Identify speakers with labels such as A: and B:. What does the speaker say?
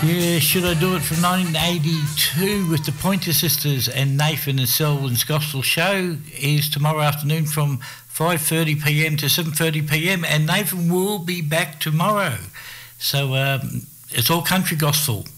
A: Yeah, Should I Do It from 1982 with the Pointer Sisters and Nathan and Selwyn's Gospel Show is tomorrow afternoon from 5:30pm to 7:30pm, and Nathan will be back tomorrow. So it's all country gospel.